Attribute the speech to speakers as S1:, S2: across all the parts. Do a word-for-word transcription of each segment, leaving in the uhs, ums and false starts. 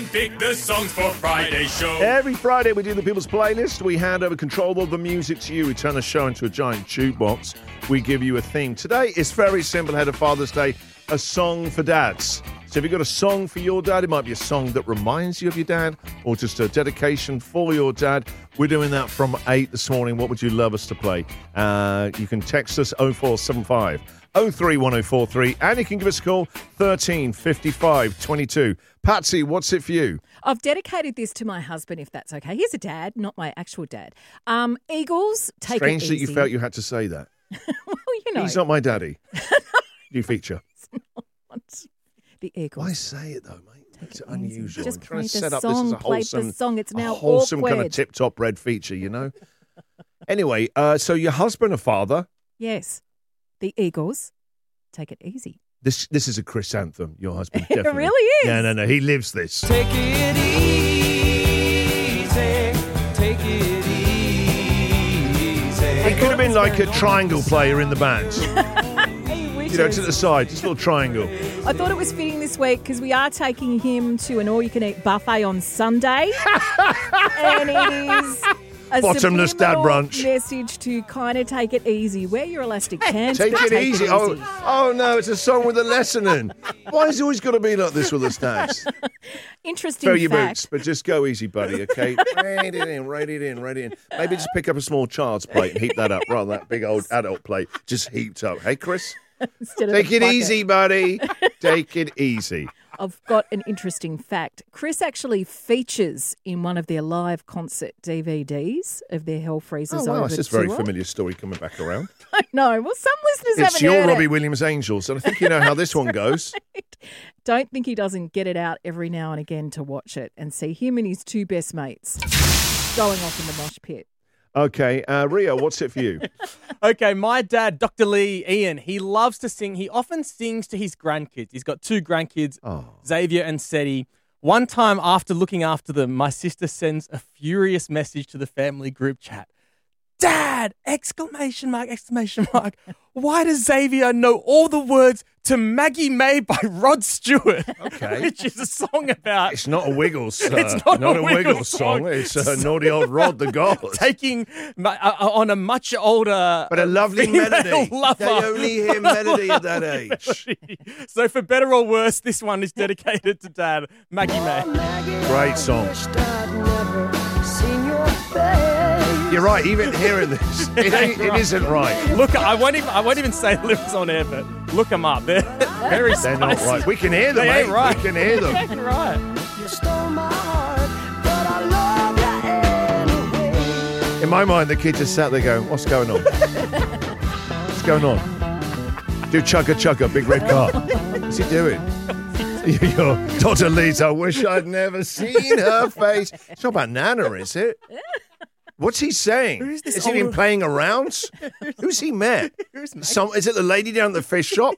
S1: Pick the songs for Friday's show.
S2: Every Friday we do the People's Playlist. We hand over control of the music to you. We turn the show into a giant jukebox. We give you a theme. Today is very simple. Ahead of Father's Day, a song for dads. So if you've got a song for your dad, it might be a song that reminds you of your dad or just a dedication for your dad. We're doing that from eight this morning. What would you love us to play? Uh, you can text us oh four seven five oh three one oh four three and you can give us a call thirteen fifty-five twenty-two. Patsy, what's it for you?
S3: I've dedicated this to my husband, if that's okay. He's a dad, not my actual dad. Um, Eagles, take
S2: Strange
S3: it
S2: that
S3: easy.
S2: you felt you had to say that.
S3: Well, you know.
S2: He's not my daddy. You feature.
S3: The Eagles.
S2: Why say it though, mate?
S3: Take
S2: It's
S3: it
S2: unusual.
S3: easy. Just
S2: I'm trying to
S3: played the
S2: set up
S3: song,
S2: this as a
S3: played
S2: wholesome,
S3: the song. It's now
S2: a wholesome
S3: awkward.
S2: kind of tip-top red feature, you know? Anyway, uh, so your husband, a father.
S3: Yes. The Eagles, take it easy.
S2: This this is a Chris anthem, your husband,
S3: It
S2: definitely.
S3: really is.
S2: Yeah, no, no, he lives this.
S4: Take it easy, take it easy.
S2: He could have been like a triangle player in the band. You know, to the side, just a little triangle.
S3: I thought it was fitting this week because we are taking him to an all-you-can-eat buffet on Sunday. And it is a
S2: Bottomless dad
S3: subliminal
S2: brunch.
S3: message to kind of take it easy. Wear your elastic pants,
S2: Take
S3: but
S2: it
S3: take
S2: easy.
S3: it
S2: Oh,
S3: easy.
S2: oh no, it's a song with a lesson in. Why is it always got to be like this with us dads?
S3: Interesting
S2: Fill your
S3: fact.
S2: boots, but just go easy, buddy, okay? Ride it in, ride it in, ride it in. Maybe just pick up a small child's plate and heap that up rather than that big old adult plate just heaped up. Hey, Chris?
S3: Instead of
S2: Take
S3: the
S2: it
S3: bucket.
S2: easy, buddy. Take it easy.
S3: I've got an interesting fact. Chris actually features in one of their live concert D V Ds of their Hell Freezers
S2: Oh, wow,
S3: over
S2: it's just a very
S3: tour.
S2: familiar story coming back around.
S3: I know. Well, some listeners
S2: It's
S3: haven't
S2: your
S3: heard
S2: Robbie
S3: it.
S2: Williams Angels, and I think you know how this one goes.
S3: Don't think he doesn't get it out every now and again to watch it and see him and his two best mates going off in the mosh pit.
S2: Okay, uh, Rio, what's it for you?
S5: Okay, my dad, Doctor Lee Ian, he loves to sing. He often sings to his grandkids. He's got two grandkids,
S2: Oh.
S5: Xavier and Seti. One time after looking after them, my sister sends a furious message to the family group chat. Dad! Exclamation mark, exclamation mark. Why does Xavier know all the words to Maggie May by Rod Stewart?
S2: Okay.
S5: Which is a song about
S2: It's not a Wiggles. Uh,
S5: It's not a
S2: a
S5: Wiggles
S2: Wiggles song.
S5: song.
S2: It's a naughty old Rod the God.
S5: taking ma- uh, on a much older
S2: But a lovely
S5: female
S2: melody.
S5: lover.
S2: They only hear melody at that age.
S5: So for better or worse, this one is dedicated to Dad, Maggie May.
S2: Great song. You're right, even hearing this, it, ain't, it isn't right.
S5: Look, I won't even I won't even say lyrics on air, but look them up. They're very
S2: They're not
S5: spicy.
S2: right. We can hear them,
S5: They
S2: mate.
S5: ain't right.
S2: We can hear them.
S5: They ain't right.
S2: In my mind, the kid just sat there going, what's going on? What's going on? Do chugga chugga, big red car. What's he doing? Your Doctor Lee's, I wish I'd never seen her face. It's not about Nana, is it? What's he saying?
S5: Who is this
S2: Is he been
S5: old-
S2: playing around? Who's he met? Some, is it the lady down at the fish shop?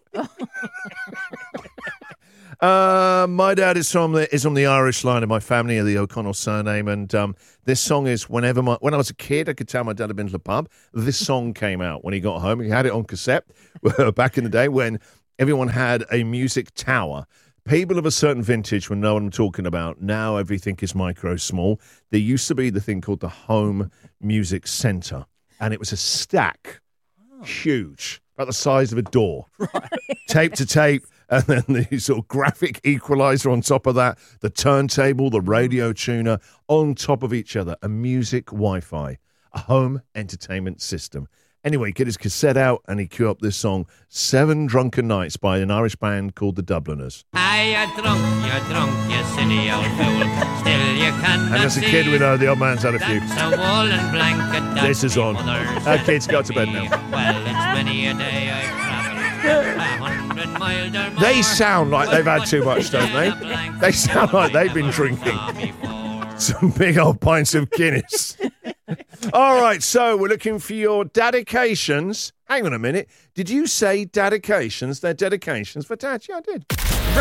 S2: Uh, my dad is from the is on the Irish line of my family, the O'Connell surname, and um, this song is whenever my when I was a kid, I could tell my dad had been to the pub. This song came out when he got home. He had it on cassette back in the day when everyone had a music tower. People of a certain vintage will know what I'm talking about. Now everything is micro small. There used to be the thing called the Home Music Centre, and it was a stack, huge, about the size of a door, tape to tape. And then the sort of graphic equalizer on top of that, the turntable, the radio tuner on top of each other, a music Wi-Fi, a home entertainment system. Anyway, get his cassette out and he queued up this song, Seven Drunken Nights by an Irish band called the Dubliners.
S6: Aye, you're drunk, you're drunk, you silly old fool. Still you cannot
S2: And as a kid, we know the old man's had a few.
S6: That's a woolen blanket that
S2: This is on.
S6: mother's
S2: Our kids go to bed now.
S6: Well, it's many a day I've travelled a hundred miles or more.
S2: They sound like they've had too much, don't they? They sound like they've been drinking some big old pints of Guinness. All right, so we're looking for your dedications. Hang on a minute. Did you say dedications? They're dedications for Dad. Yeah, I did.